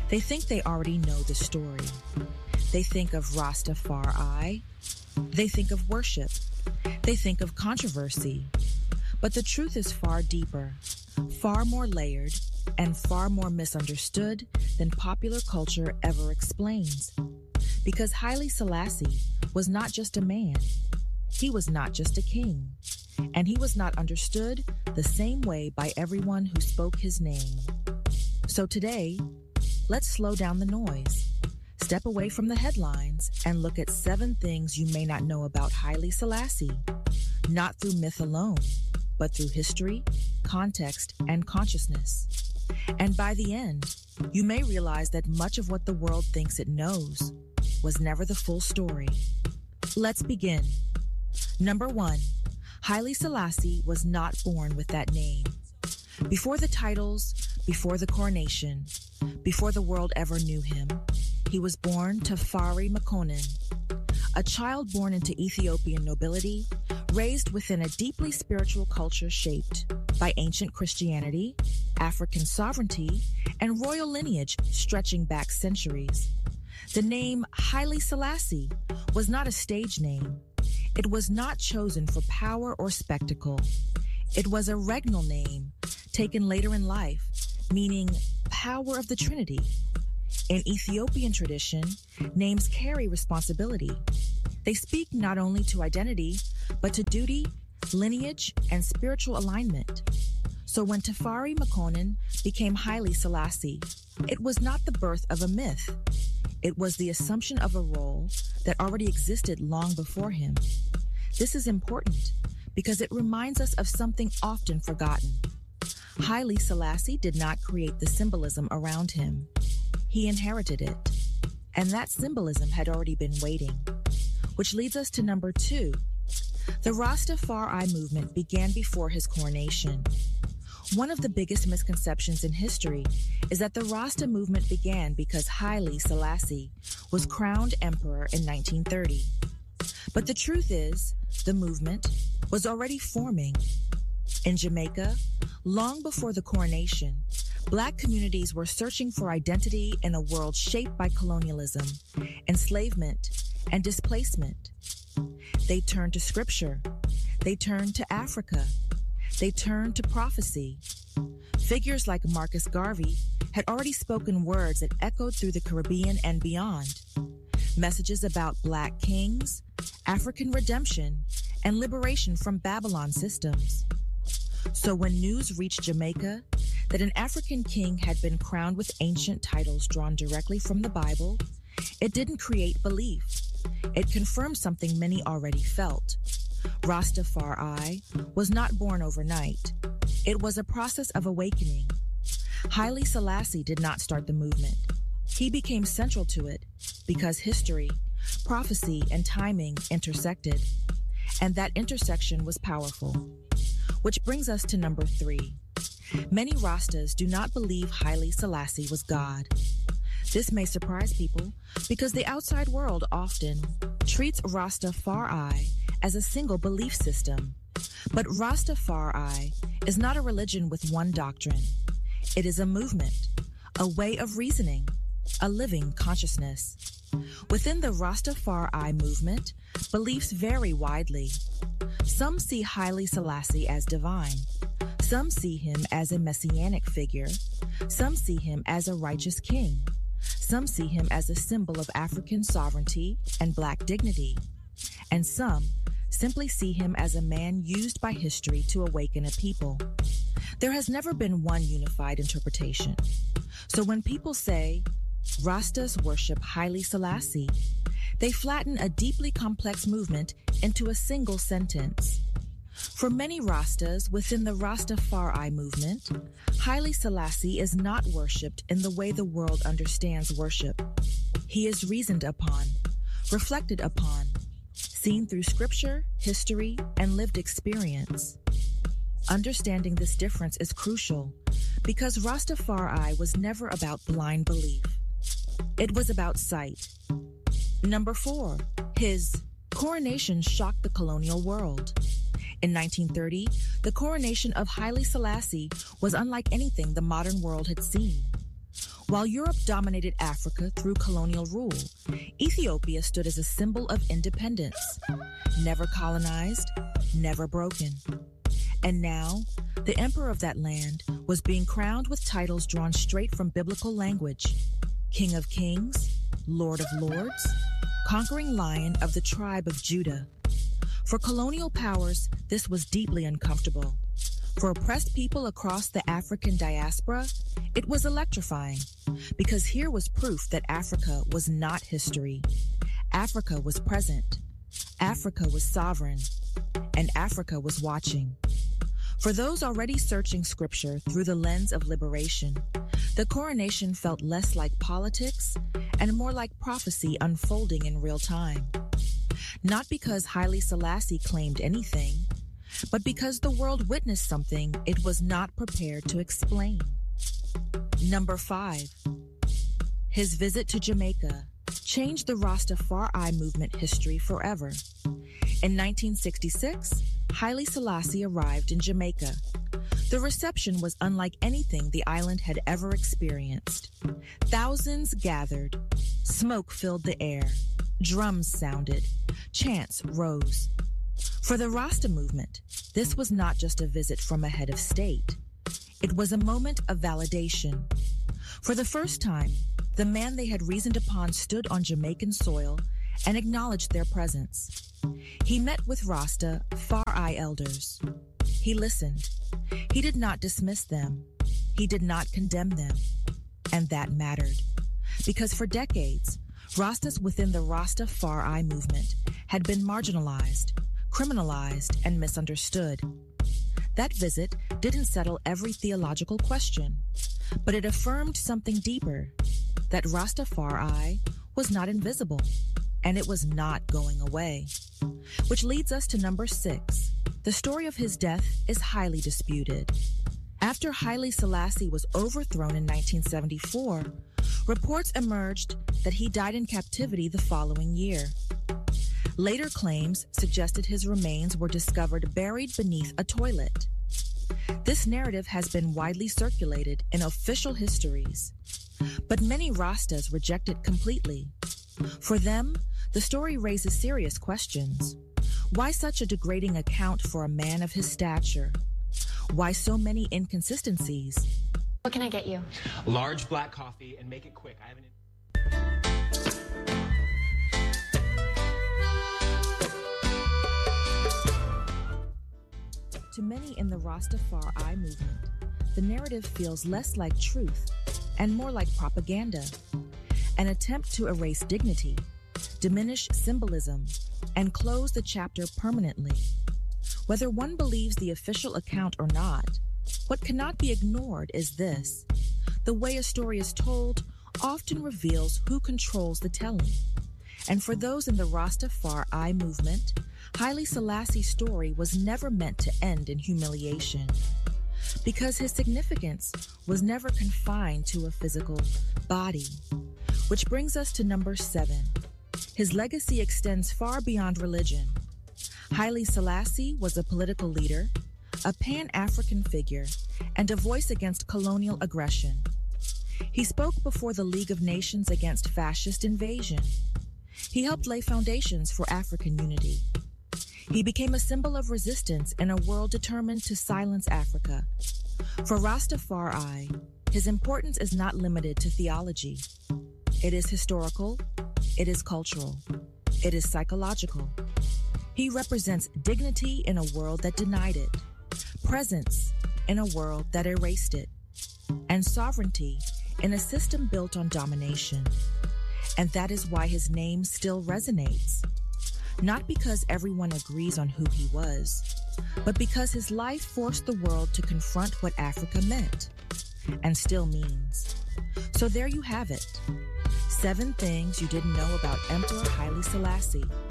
They think they already know the story. They think of Rastafari. They think of worship. They think of controversy. But the truth is far deeper, far more layered, and far more misunderstood than popular culture ever explains. Because Haile Selassie was not just a man. He was not just a king. And he was not understood the same way by everyone who spoke his name. So today, let's slow down the noise, step away from the headlines, and look at 7 things you may not know about Haile Selassie, not through myth alone, but through history, context, and consciousness. And by the end, you may realize that much of what the world thinks it knows was never the full story. Let's begin. Number 1, Haile Selassie was not born with that name. Before the titles, before the coronation, before the world ever knew him, he was born to Tafari Makonnen, a child born into Ethiopian nobility, raised within a deeply spiritual culture shaped by ancient Christianity, African sovereignty, and royal lineage stretching back centuries. The name Haile Selassie was not a stage name. It was not chosen for power or spectacle. It was a regnal name taken later in life, meaning power of the Trinity. In Ethiopian tradition, names carry responsibility. They speak not only to identity, but to duty, lineage, and spiritual alignment. So when Tafari Makonnen became Haile Selassie, it was not the birth of a myth. It was the assumption of a role that already existed long before him. This is important because it reminds us of something often forgotten. Haile Selassie did not create the symbolism around him. He inherited it. And that symbolism had already been waiting. Which leads us to number 2. The Rastafari movement began before his coronation. One of the biggest misconceptions in history is that the Rasta movement began because Haile Selassie was crowned emperor in 1930. But the truth is, the movement was already forming. In Jamaica, long before the coronation, Black communities were searching for identity in a world shaped by colonialism, enslavement, and displacement. They turned to scripture. They turned to Africa. They turned to prophecy. Figures like Marcus Garvey had already spoken words that echoed through the Caribbean and beyond. Messages about Black kings, African redemption, and liberation from Babylon systems. So when news reached Jamaica that an African king had been crowned with ancient titles drawn directly from the Bible, it didn't create belief. It confirmed something many already felt. Rastafari was not born overnight. It was a process of awakening. Haile Selassie did not start the movement. He became central to it because history, prophecy, and timing intersected. And that intersection was powerful. Which brings us to number 3. Many Rastas do not believe Haile Selassie was God. This may surprise people because the outside world often treats Rastafari as a single belief system. But Rastafari is not a religion with one doctrine. It is a movement, a way of reasoning, a living consciousness. Within the Rastafari movement, beliefs vary widely. Some see Haile Selassie as divine. Some see him as a messianic figure. Some see him as a righteous king. Some see him as a symbol of African sovereignty and Black dignity. And some simply see him as a man used by history to awaken a people. There has never been one unified interpretation. So when people say, Rastas worship Haile Selassie, they flatten a deeply complex movement into a single sentence. For many Rastas within the Rastafari movement, Haile Selassie is not worshipped in the way the world understands worship. He is reasoned upon, reflected upon, seen through scripture, history, and lived experience. Understanding this difference is crucial because Rastafari was never about blind belief. It was about sight. Number 4, his coronation shocked the colonial world. In 1930, the coronation of Haile Selassie was unlike anything the modern world had seen. While Europe dominated Africa through colonial rule, Ethiopia stood as a symbol of independence, never colonized, never broken. And now, the emperor of that land was being crowned with titles drawn straight from biblical language: King of Kings, Lord of Lords, conquering lion of the tribe of Judah. For colonial powers, this was deeply uncomfortable. For oppressed people across the African diaspora, it was electrifying, because here was proof that Africa was not history. Africa was present. Africa was sovereign. And Africa was watching. For those already searching scripture through the lens of liberation, the coronation felt less like politics and more like prophecy unfolding in real time. Not because Haile Selassie claimed anything, but because the world witnessed something it was not prepared to explain. Number 5. His visit to Jamaica changed the Rastafari movement history forever. In 1966, Haile Selassie arrived in Jamaica. The reception was unlike anything the island had ever experienced. Thousands gathered. Smoke filled the air. Drums sounded. Chants rose. For the Rasta movement, this was not just a visit from a head of state. It was a moment of validation. For the first time, the man they had reasoned upon stood on Jamaican soil and acknowledged their presence. He met with Rasta Far-I elders. He listened. He did not dismiss them. He did not condemn them. And that mattered. Because for decades, Rastas within the Rastafari movement had been marginalized, criminalized, and misunderstood. That visit didn't settle every theological question, but it affirmed something deeper, that Rastafari was not invisible, and it was not going away. Which leads us to number 6. The story of his death is highly disputed. After Haile Selassie was overthrown in 1974, reports emerged that he died in captivity the following year. Later claims suggested his remains were discovered buried beneath a toilet. This narrative has been widely circulated in official histories, but many Rastas reject it completely. For them, the story raises serious questions. Why such a degrading account for a man of his stature? Why so many inconsistencies? What can I get you? Large black coffee, and make it quick. I have an... To many in the Rastafari movement, the narrative feels less like truth and more like propaganda, an attempt to erase dignity, diminish symbolism, and close the chapter permanently. Whether one believes the official account or not, what cannot be ignored is this: the way a story is told often reveals who controls the telling. And for those in the Rastafari movement, Haile Selassie's story was never meant to end in humiliation, because his significance was never confined to a physical body. Which brings us to number 7. His legacy extends far beyond religion. Haile Selassie was a political leader, a Pan-African figure, and a voice against colonial aggression. He spoke before the League of Nations against fascist invasion. He helped lay foundations for African unity. He became a symbol of resistance in a world determined to silence Africa. For Rastafari, his importance is not limited to theology. It is historical, it is cultural, it is psychological. He represents dignity in a world that denied it, presence in a world that erased it, and sovereignty in a system built on domination. And that is why his name still resonates. Not because everyone agrees on who he was, but because his life forced the world to confront what Africa meant, and still means. So there you have it. 7 things you didn't know about Emperor Haile Selassie.